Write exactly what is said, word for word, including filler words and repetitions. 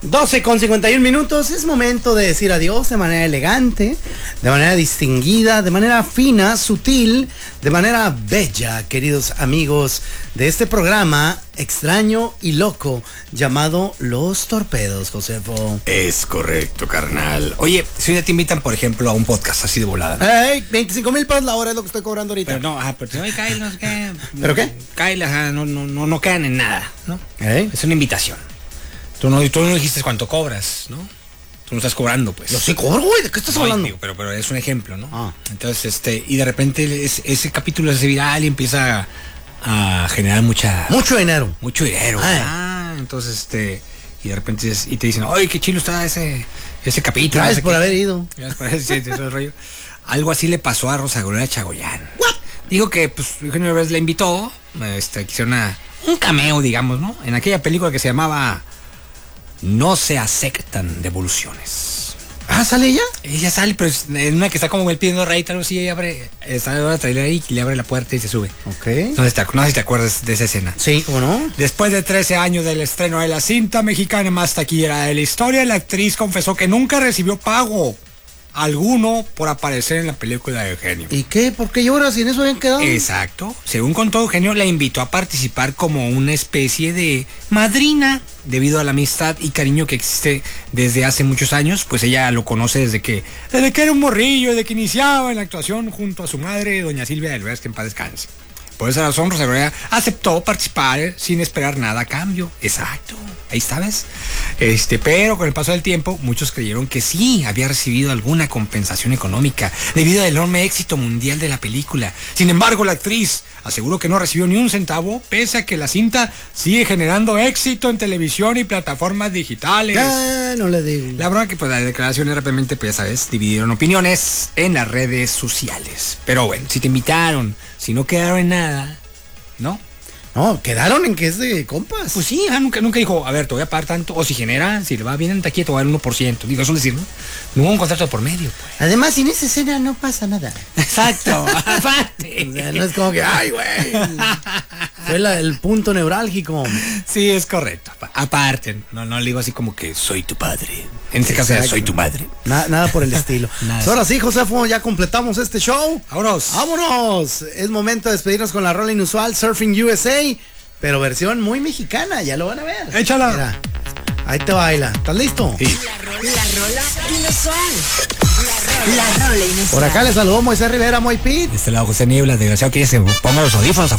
doce con cincuenta y un minutos, es momento de decir adiós de manera elegante, de manera distinguida, de manera fina, sutil, de manera bella, queridos amigos de este programa extraño y loco llamado Los Torpedos, Josefo. Es correcto, carnal. Oye, si un día te invitan, por ejemplo, a un podcast así de volada. Ey, veinticinco mil pesos la hora es lo que estoy cobrando ahorita. Pero no, ajá, pero no, Kyle, no sé qué. ¿Pero qué? Kyle, ajá, no, no, no, no quedan en nada, ¿no? ¿Eh? Es una invitación. Tú no, tú no dijiste cuánto cobras, ¿no? Tú no estás cobrando, pues. Yo sí cobro, güey, ¿de qué estás no, hablando? Digo, pero, pero es un ejemplo, ¿no? Ah. Entonces, este, y de repente es, ese capítulo se hace viral y empieza a, a generar mucha... Mucho dinero. Mucho dinero. Ah. Ah, entonces, este, y de repente dices- y te dicen, ay, qué chilo está ese, ese capítulo. Gracias no sé por qué". haber ido. Gracias por haber ido, todo el rollo. Algo así le pasó a Rosa Gloria Chagoyán. Digo que, pues, Eugenio Derbez la invitó, este, que hiciera una, un cameo, digamos, ¿no? En aquella película que se llamaba No se aceptan devoluciones. Ah, ¿sale ella? Ella sale, pero es en una que está como él pidiendo rey, algo así, ella abre, está en la trailer ahí, y le abre la puerta y se sube. Ok. No sé, si te, no sé si te acuerdas de esa escena. Sí, ¿cómo no? Después de trece años del estreno de la cinta mexicana más taquillera de la historia, la actriz confesó que nunca recibió pago alguno por aparecer en la película de Eugenio. ¿Y qué? ¿Por qué lloras? ¿Y en eso habían quedado? Exacto. Según contó Eugenio, la invitó a participar como una especie de madrina debido a la amistad y cariño que existe desde hace muchos años, pues ella lo conoce desde que desde que era un morrillo, desde que iniciaba en la actuación junto a su madre, doña Silvia Derbez, que en paz descanse. Por esa razón, Rosa Gloria aceptó participar sin esperar nada a cambio. Exacto. Ahí está, ¿ves? Este, pero con el paso del tiempo, muchos creyeron que sí había recibido alguna compensación económica debido al enorme éxito mundial de la película. Sin embargo, la actriz aseguró que no recibió ni un centavo, pese a que la cinta sigue generando éxito en televisión y plataformas digitales. Ah, no le digo. La verdad que pues la declaración rápidamente, pues ya sabes, dividieron opiniones en las redes sociales. Pero bueno, si te invitaron, si no quedaron en nada, ¿no? No, quedaron en que es de compas. Pues sí, ah, nunca, nunca dijo, a ver, te voy a pagar tanto, o si genera, si le va bien en taquilla, te voy a dar un uno por ciento. Digo, eso es decir, ¿no? No hubo un contrato por medio, pues. Además, sin esa escena no pasa nada. Exacto, aparte. O sea, no es como que, ay, güey. Fue la- el punto neurálgico. Sí, es correcto. apa- Aparte, no, no le digo así como que soy tu padre. En este caso, era, Exacto. soy tu madre. Na- nada por el estilo. Nada. Pues ahora sí, Josefo, ya completamos este show. Vámonos. ¡Vámonos! Es momento de despedirnos con la rola inusual Surfing U S A, pero versión muy mexicana, ya lo van a ver. Échala. Mira, ahí te baila. ¿Estás listo? Sí. La rola, la rola inusual. La rola, la rola inusual. Por acá le saludó Moisés Rivera, Moy Pit. De este lado, José Niebla, desgraciado que ya se ponga los audífonos a